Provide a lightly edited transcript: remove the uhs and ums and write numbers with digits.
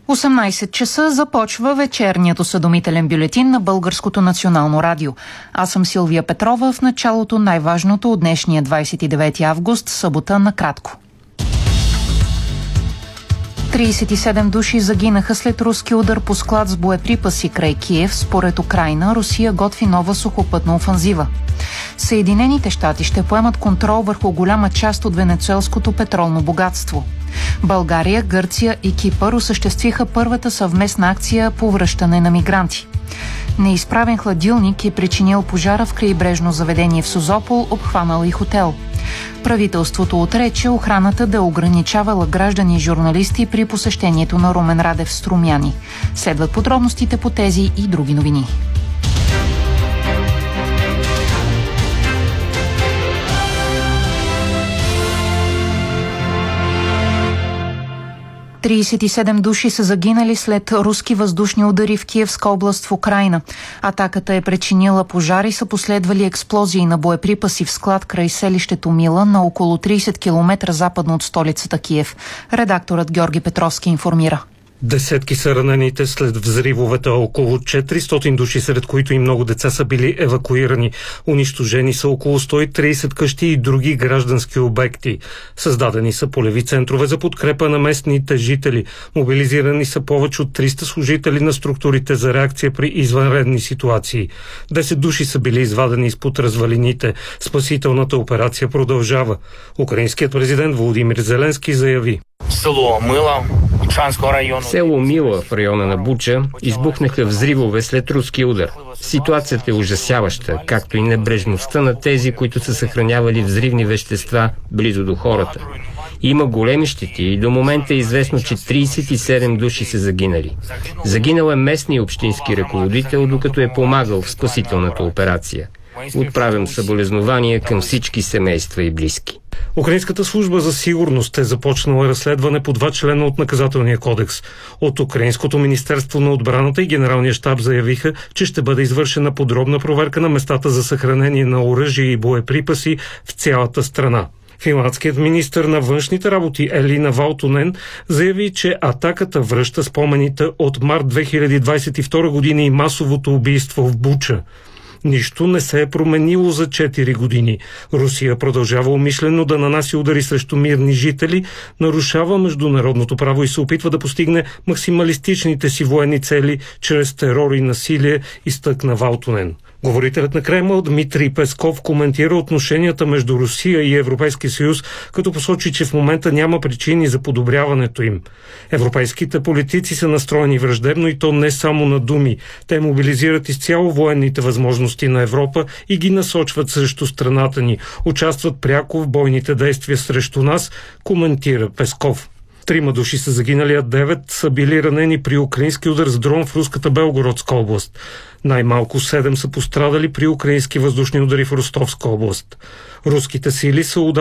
18 часа започва вечерният осведомителен бюлетин на Българското национално радио. Аз съм Силвия Петрова. В началото най-важното от днешния 29 август, събота, накратко. 37 души загинаха след руски удар по склад с боеприпаси край Киев. Според Украйна, Русия готви нова сухопътна офанзива. Съединените щати ще поемат контрол върху голяма част от венецуелското петролно богатство. България, Гърция и Кипър осъществиха първата съвместна акция по връщане на мигранти. Неизправен хладилник е причинил пожара в крайбрежно заведение в Созопол, обхванал и хотел. Правителството отрече охраната да ограничавала граждани и журналисти при посещението на Румен Радев в Струмяни. Следват подробностите по тези и други новини. – 37 души са загинали след руски въздушни удари в Киевска област в Украйна. Атаката е причинила пожар и са последвали експлозии на боеприпаси в склад край селището Мила на около 30 км западно от столицата Киев. Редакторът Георги Петровски информира. Десетки са ранените след взривовете. Около 400 души, сред които и много деца, са били евакуирани. Унищожени са около 130 къщи и други граждански обекти. Създадени са полеви центрове за подкрепа на местните жители. Мобилизирани са повече от 300 служители на структурите за реакция при извънредни ситуации. 10 души са били извадени изпод развалините. Спасителната операция продължава. Украинският президент Володимир Зеленски заяви: Село Мила в района на Буча избухнаха взривове след руски удар. Ситуацията е ужасяваща, както и небрежността на тези, които са съхранявали взривни вещества близо до хората. Има големи щети и до момента е известно, че 37 души са загинали. Загинал е местният общински ръководител, докато е помагал в спасителната операция. Отправям съболезнования към всички семейства и близки. Украинската служба за сигурност е започнала разследване по 2 члена от наказателния кодекс. От Украинското министерство на отбраната и Генералния щаб заявиха, че ще бъде извършена подробна проверка на местата за съхранение на оръжие и боеприпаси в цялата страна. Финландският министър на външните работи Елина Валтонен заяви, че атаката връща спомените от март 2022 година и масовото убийство в Буча. Нищо не се е променило за 4 години. Русия продължава умишлено да нанася удари срещу мирни жители, нарушава международното право и се опитва да постигне максималистичните си военни цели чрез терор и насилие, изтъкна Валтонен. Говорителят на Кремъл Дмитрий Песков коментира отношенията между Русия и Европейския съюз, като посочи, че в момента няма причини за подобряването им. Европейските политици са настроени враждебно и то не само на думи. Те мобилизират изцяло военните възможности на Европа и ги насочват срещу страната ни. Участват пряко в бойните действия срещу нас, коментира Песков. 3 души са загинали, а 9 са били ранени при украински удар с дрон в руската Белгородска област. Най-малко 7 са пострадали при украински въздушни удари в Ростовска област. Руските сили са ударили